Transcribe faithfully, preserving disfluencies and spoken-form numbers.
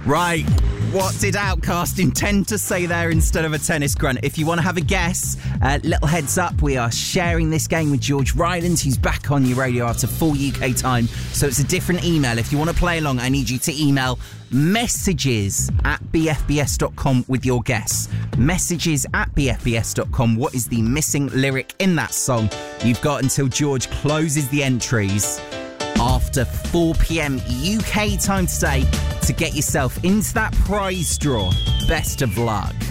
Right, what did Outcast intend to say there instead of a tennis grunt? If you want to have a guess, uh, little heads up, we are sharing this game with George Rylands, who's back on your radio after full U K time, so it's a different email. If you want to play along, I need you to email messages at b f b s dot com with your guess. Messages at b f b s dot com. What is the missing lyric in that song? You've got until George closes the entries after four p.m. U K time today to get yourself into that prize draw. Best of luck.